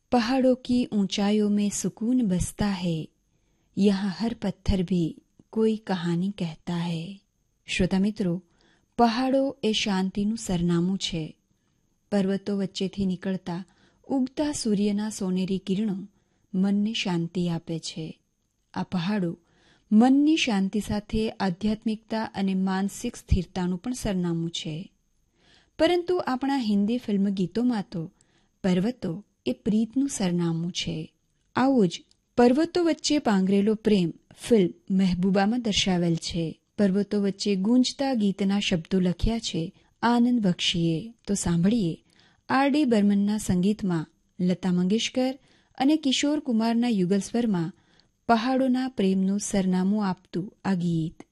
पहाड़ों की ऊंचाइयों में सुकून बसता है, यहाँ हर पत्थर भी કોઈ કહાની કહેતા હૈ. શ્રોતા મિત્રો, પહાડો એ શાંતિનું સરનામું છે. પર્વતો વચ્ચેથી નીકળતા ઉગતા સૂર્યના સોનેરી કિરણો મનને શાંતિ આપે છે. આ પહાડો મનની શાંતિ સાથે આધ્યાત્મિકતા અને માનસિક સ્થિરતાનું પણ સરનામું છે. પરંતુ આપણા હિન્દી ફિલ્મ ગીતોમાં તો પર્વતો એ પ્રીતનું સરનામું છે. આવું જ પર્વતો વચ્ચે પાંગરેલો પ્રેમ ફિલ્મ મહેબૂબામાં દર્શાવેલ છે. પર્વતો વચ્ચે ગૂંજતા ગીતના શબ્દો લખ્યા છે આનંદ બક્ષીએ. તો સાંભળીએ આર.ડી. બર્મનના સંગીતમાં લતા મંગેશકર અને કિશોર કુમારના યુગલ સ્વરમાં પહાડોના પ્રેમનું સરનામું આપતું આ ગીત.